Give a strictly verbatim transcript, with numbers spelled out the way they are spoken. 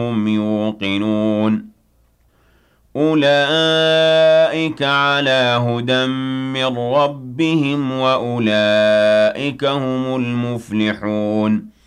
هم يوقنون أولئك على هدى من ربهم وأولئك هم المفلحون